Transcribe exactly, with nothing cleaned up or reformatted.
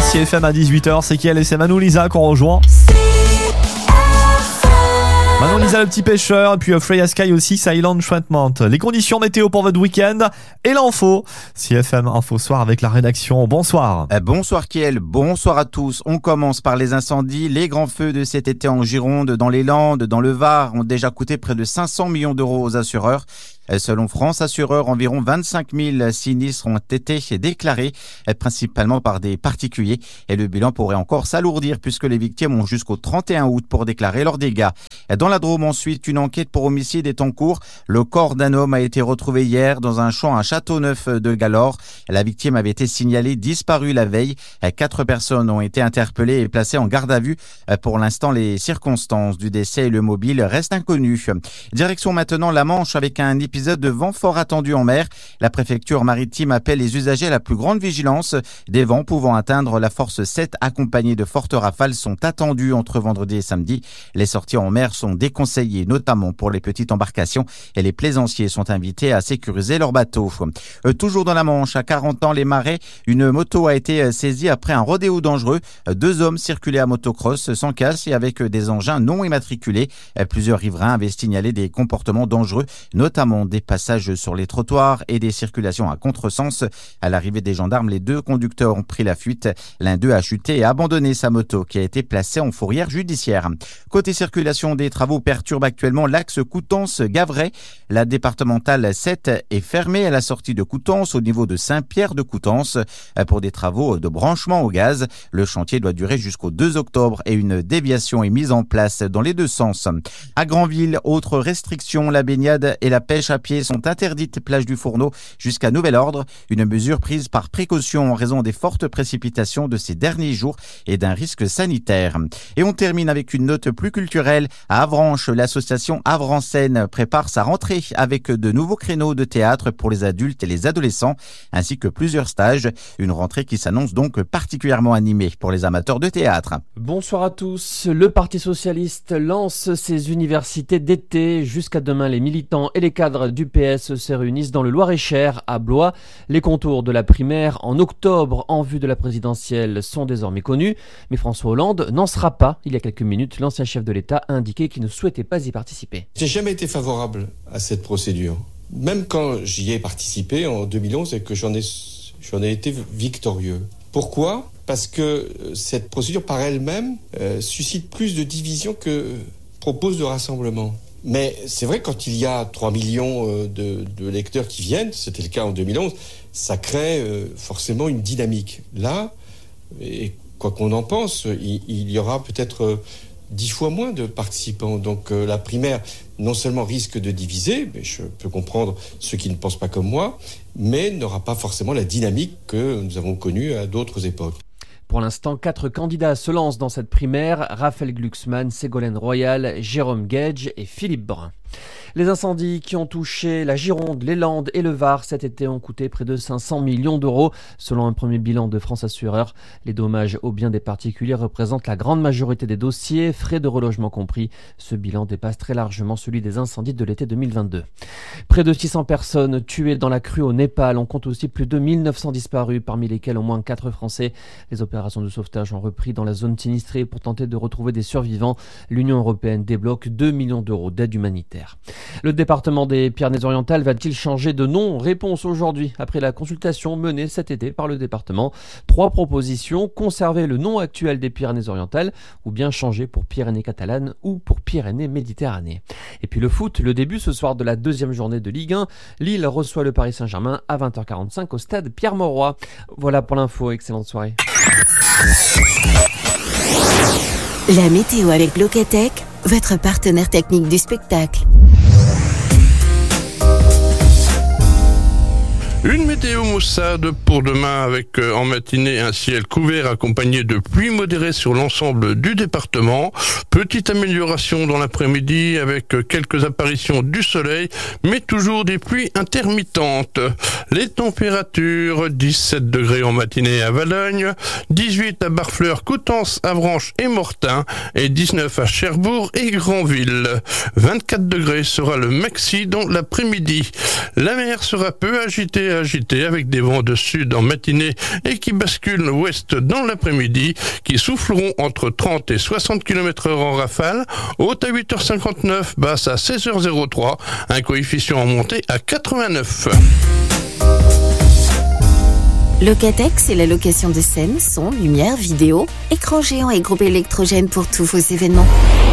C F M à dix-huit heures, c'est qui elle? Et c'est Manou Lisa qu'on rejoint. Manon Lisa le petit pêcheur et puis Freya Sky aussi, Silent Treatment. Les conditions météo pour votre week-end et l'info. C F M Info Soir avec la rédaction. Bonsoir. Euh, bonsoir Kiel, bonsoir à tous. On commence par les incendies. Les grands feux de cet été en Gironde, dans les Landes, dans le Var ont déjà coûté près de cinq cents millions d'euros aux assureurs. Selon France Assureur, environ vingt-cinq mille sinistres ont été déclarés, principalement par des particuliers. Et le bilan pourrait encore s'alourdir puisque les victimes ont jusqu'au trente et un août pour déclarer leurs dégâts. Dans la Drôme, ensuite, une enquête pour homicide est en cours. Le corps d'un homme a été retrouvé hier dans un champ à Châteauneuf de Galore. La victime avait été signalée disparue la veille. Quatre personnes ont été interpellées et placées en garde à vue. Pour l'instant, les circonstances du décès et le mobile restent inconnus. Direction maintenant la Manche avec un épisode de vent fort attendu en mer. La préfecture maritime appelle les usagers à la plus grande vigilance. Des vents pouvant atteindre la force sept accompagnés de fortes rafales sont attendus entre vendredi et samedi. Les sorties en mer sont déconseillées, notamment pour les petites embarcations, et les plaisanciers sont invités à sécuriser leurs bateaux. Euh, toujours dans la Manche, à quarante ans les Marais, une moto a été saisie après un rodéo dangereux. Deux hommes circulaient à motocross sans casque et avec des engins non immatriculés. Plusieurs riverains avaient signalé des comportements dangereux, notamment des passages sur les trottoirs et des circulations à contresens. À l'arrivée des gendarmes, les deux conducteurs ont pris la fuite. L'un d'eux a chuté et abandonné sa moto qui a été placée en fourrière judiciaire. Côté circulation, des travaux perturbent actuellement l'axe Coutances-Gavray. La départementale sept est fermée à la sortie de Coutances au niveau de Saint-Pierre-de-Coutances pour des travaux de branchement au gaz. Le chantier doit durer jusqu'au deux octobre et une déviation est mise en place dans les deux sens. À Granville, autre restriction, la baignade et la pêche à pied sont interdites plage du Fourneau jusqu'à nouvel ordre. Une mesure prise par précaution en raison des fortes précipitations de ces derniers jours et d'un risque sanitaire. Et on termine avec une note plus culturelle. À Avranches, l'association Havre en Scène prépare sa rentrée avec de nouveaux créneaux de théâtre pour les adultes et les adolescents, ainsi que plusieurs stages. Une rentrée qui s'annonce donc particulièrement animée pour les amateurs de théâtre. Bonsoir à tous. Le Parti Socialiste lance ses universités d'été. Jusqu'à demain, les militants et les cadres du P S se réunissent dans le Loir-et-Cher à Blois. Les contours de la primaire en octobre en vue de la présidentielle sont désormais connus, mais François Hollande n'en sera pas. Il y a quelques minutes, l'ancien chef de l'État a indiqué qu'il ne souhaitait pas y participer. J'ai jamais été favorable à cette procédure. Même quand j'y ai participé en deux mille onze et que j'en ai, j'en ai été victorieux. Pourquoi ? Parce que cette procédure par elle-même euh, suscite plus de divisions que propose de rassemblement. Mais c'est vrai, quand il y a trois millions de, de lecteurs qui viennent, c'était le cas en deux mille onze, ça crée euh, forcément une dynamique. Là, et quoi qu'on en pense, il, il y aura peut-être euh, dix fois moins de participants. Donc euh, la primaire, non seulement risque de diviser, mais je peux comprendre ceux qui ne pensent pas comme moi, mais n'aura pas forcément la dynamique que nous avons connue à d'autres époques. Pour l'instant, quatre candidats se lancent dans cette primaire. Raphaël Glucksmann, Ségolène Royal, Jérôme Gage et Philippe Brun. Les incendies qui ont touché la Gironde, les Landes et le Var cet été ont coûté près de cinq cents millions d'euros. Selon un premier bilan de France Assureur, les dommages aux biens des particuliers représentent la grande majorité des dossiers, frais de relogement compris. Ce bilan dépasse très largement celui des incendies de l'été deux mille vingt-deux. Près de six cents personnes tuées dans la crue au Népal. On compte aussi plus de mille neuf cents disparus, parmi lesquels au moins quatre Français. Les opérations de sauvetage ont repris dans la zone sinistrée pour tenter de retrouver des survivants. L'Union européenne débloque deux millions d'euros d'aide humanitaire. Le département des Pyrénées-Orientales va-t-il changer de nom ? Réponse aujourd'hui, après la consultation menée cet été par le département. Trois propositions, conserver le nom actuel des Pyrénées-Orientales ou bien changer pour Pyrénées catalanes ou pour Pyrénées-Méditerranée. Et puis le foot, le début ce soir de la deuxième journée de Ligue un. Lille reçoit le Paris Saint-Germain à vingt heures quarante-cinq au stade Pierre-Mauroy. Voilà pour l'info, excellente soirée. La météo avec Locatech, votre partenaire technique du spectacle. Une météo maussade pour demain avec euh, en matinée un ciel couvert accompagné de pluie modérée sur l'ensemble du département. Petite amélioration dans l'après-midi avec euh, quelques apparitions du soleil, mais toujours des pluies intermittentes. Les températures, dix-sept degrés en matinée à Valogne, dix-huit à Barfleur, Coutances, Avranches et Mortain et dix-neuf à Cherbourg et Granville. vingt-quatre degrés sera le maxi dans l'après-midi. La mer sera peu agitée et agité avec des vents de sud en matinée et qui basculent ouest dans l'après-midi, qui souffleront entre trente et soixante kilomètres heure en rafale, haute à huit heures cinquante-neuf, basse à seize heures zéro trois, un coefficient en montée à quatre-vingt-neuf. Locatech, c'est la location de scène, son, lumière, vidéo, écran géant et groupe électrogène pour tous vos événements.